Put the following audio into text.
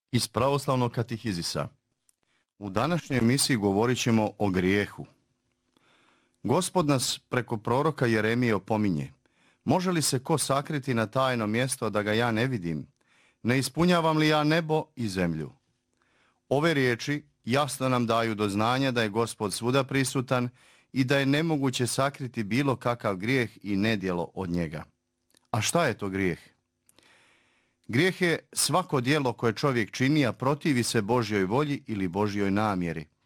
Iz pravoslavnog katehizisa. U današnjoj emisiji govorit ćemo o grijehu. Gospod nas preko proroka Jeremije opominje. Može li se ko sakriti na tajno mjesto da ga ja ne vidim? Ne ispunjavam li ja nebo i zemlju? Ove riječi jasno nam daju do znanja da je Gospod svuda prisutan i da je nemoguće sakriti bilo kakav grijeh i nedjelo od njega. A šta je to grijeh? Grijeh je svako djelo koje čovjek čini, a protivi se Božjoj volji ili Božjoj namjeri.